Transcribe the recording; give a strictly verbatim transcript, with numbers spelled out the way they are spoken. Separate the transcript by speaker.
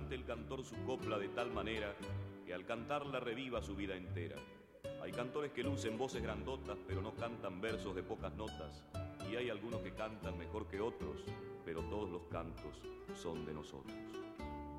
Speaker 1: cante el cantor su copla de tal manera que al cantarla reviva su vida entera. Hay cantores que lucen voces grandotas, pero no cantan versos de pocas notas, y hay algunos que cantan mejor que otros, pero todos los cantos son de nosotros.